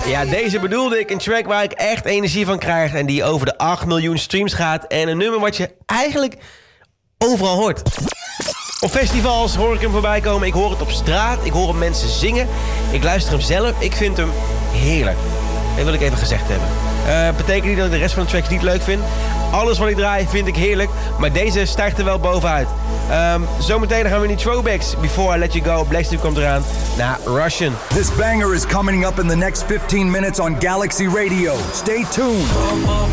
Ja, deze bedoelde ik. Een track waar ik echt energie van krijg en die over de 8 miljoen streams gaat. En een nummer wat je eigenlijk overal hoort. Op festivals hoor ik hem voorbij komen. Ik hoor het op straat. Ik hoor hem mensen zingen. Ik luister hem zelf. Ik vind hem heerlijk. Dat wil ik even gezegd hebben. Betekent niet dat ik de rest van de tracks niet leuk vind. Alles wat ik draai vind ik heerlijk. Maar deze stijgt er wel bovenuit. Zometeen gaan we in die throwbacks. Before I Let You Go, Blackstreet komt eraan. Russian. This banger is coming up in the next 15 minutes on Galaxy Radio. Stay tuned.